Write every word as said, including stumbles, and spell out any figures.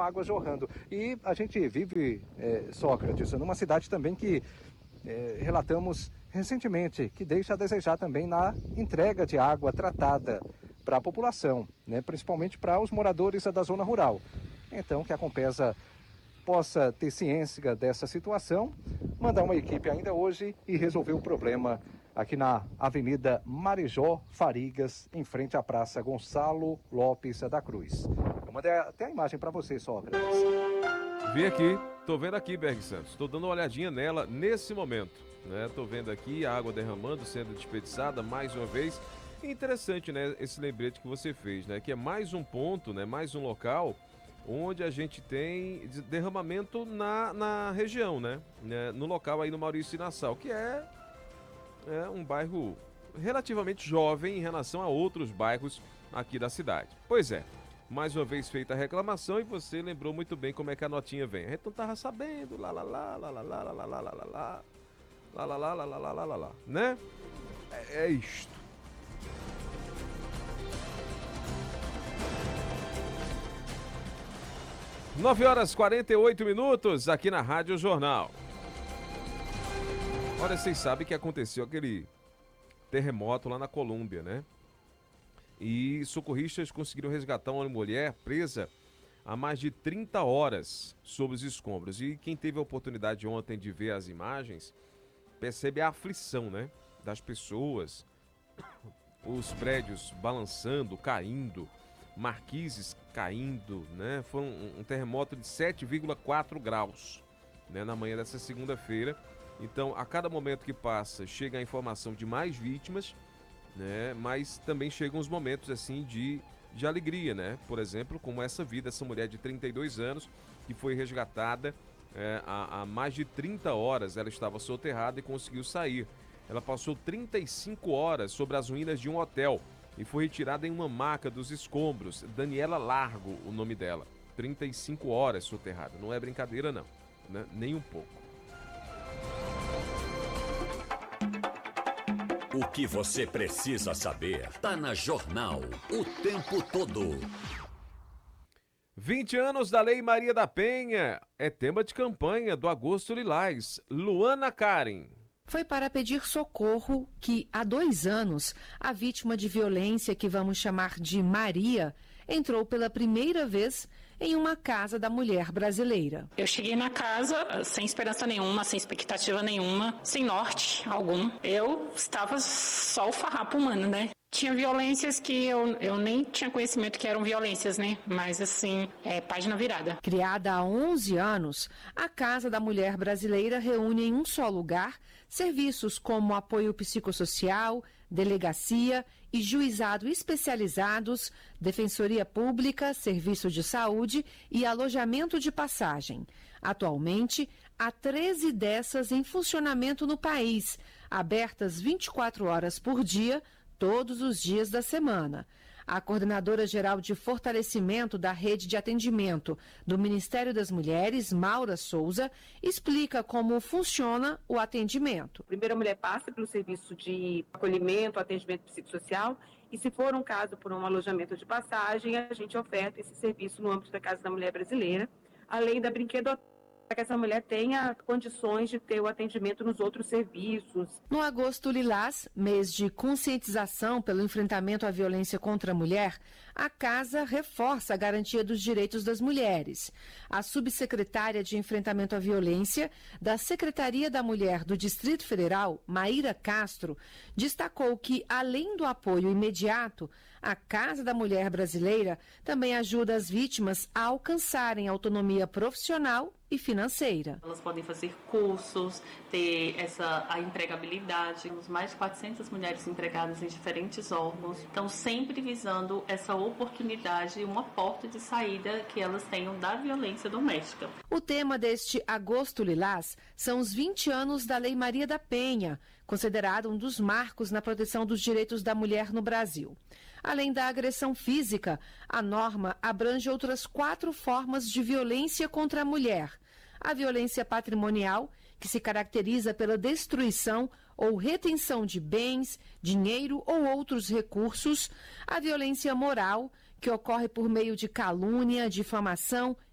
água jorrando. E a gente vive, é, Sócrates, numa cidade também que é, relatamos recentemente, que deixa a desejar também na entrega de água tratada para a população, né, principalmente para os moradores da zona rural. Então, que a Compesa possa ter ciência dessa situação, mandar uma equipe ainda hoje e resolver o problema aqui na Avenida Marijó Farigas, em frente à Praça Gonçalo Lopes da Cruz. Eu mandei até a imagem para você, Sócrates. Vi aqui, tô vendo aqui, Berg Santos, tô dando uma olhadinha nela nesse momento, né? Tô vendo aqui a água derramando, sendo desperdiçada mais uma vez. Interessante, né, esse lembrete que você fez, né, que é mais um ponto, né, mais um local onde a gente tem derramamento na, na região, né, né, no local aí no Maurício Nassau, que é, é um bairro relativamente jovem em relação a outros bairros aqui da cidade. Pois é, mais uma vez feita a reclamação e você lembrou muito bem como é que a notinha vem. A gente não tava sabendo, lá, lá, lá, lá, lá, lá, lá, lá, lá, lá, lá, lá, lá, lá, lá, lá, lá, lá, lá, né? É, é isto. nove horas e quarenta e oito minutos aqui na Rádio Jornal. Olha, vocês sabem que aconteceu aquele terremoto lá na Colômbia, né? E socorristas conseguiram resgatar uma mulher presa há mais de trinta horas sob os escombros. E quem teve a oportunidade ontem de ver as imagens percebe a aflição, né, das pessoas, os prédios balançando, caindo, marquises caindo, né? Foi um, um terremoto de sete vírgula quatro graus, né, na manhã dessa segunda-feira. Então, a cada momento que passa, chega a informação de mais vítimas, né? Mas também chegam os momentos assim de, de alegria, né? Por exemplo, como essa vida, essa mulher de trinta e dois anos que foi resgatada é, há, há mais de trinta horas. Ela estava soterrada e conseguiu sair. Ela passou trinta e cinco horas sobre as ruínas de um hotel e foi retirada em uma maca dos escombros. Daniela Largo, o nome dela. trinta e cinco horas soterrada. Não é brincadeira, não, né? Nem um pouco. O que você precisa saber tá na Jornal o tempo todo. vinte anos da Lei Maria da Penha é tema de campanha do Agosto Lilás. Luana Karen. Foi para pedir socorro que, há dois anos, a vítima de violência, que vamos chamar de Maria, entrou pela primeira vez em uma casa da mulher brasileira. Eu cheguei na casa sem esperança nenhuma, sem expectativa nenhuma, sem norte algum. Eu estava só o farrapo humano, né? Tinha violências que eu, eu nem tinha conhecimento que eram violências, né? Mas, assim, é página virada. Criada há onze anos, a Casa da Mulher Brasileira reúne em um só lugar serviços como apoio psicossocial, delegacia e juizado especializados, defensoria pública, serviço de saúde e alojamento de passagem. Atualmente, há treze dessas em funcionamento no país, abertas vinte e quatro horas por dia, todos os dias da semana. A coordenadora-geral de fortalecimento da rede de atendimento do Ministério das Mulheres, Maura Souza, explica como funciona o atendimento. Primeiro, a mulher passa pelo serviço de acolhimento, atendimento psicossocial, e se for um caso por um alojamento de passagem, a gente oferta esse serviço no âmbito da Casa da Mulher Brasileira, além da brinquedoteca, para que essa mulher tenha condições de ter o atendimento nos outros serviços. No Agosto Lilás, mês de conscientização pelo enfrentamento à violência contra a mulher, a Casa reforça a garantia dos direitos das mulheres. A subsecretária de Enfrentamento à Violência da Secretaria da Mulher do Distrito Federal, Maíra Castro, destacou que, além do apoio imediato, a Casa da Mulher Brasileira também ajuda as vítimas a alcançarem autonomia profissional e financeira. Elas podem fazer cursos, ter essa a empregabilidade. Temos mais de quatrocentas mulheres empregadas em diferentes órgãos, então sempre visando essa oportunidade e uma porta de saída que elas tenham da violência doméstica. O tema deste Agosto Lilás são os vinte anos da Lei Maria da Penha, considerado um dos marcos na proteção dos direitos da mulher no Brasil. Além da agressão física, a norma abrange outras quatro formas de violência contra a mulher. A violência patrimonial, que se caracteriza pela destruição ou retenção de bens, dinheiro ou outros recursos. A violência moral, que ocorre por meio de calúnia, difamação,